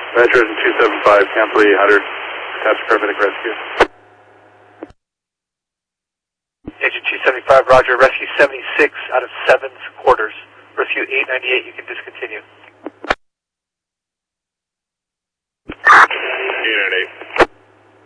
Metro 275, Camp Lee, 100, task paramedic rescue. Agent 275, roger, rescue 76 out of 7 quarters. Rescue 898, you can discontinue.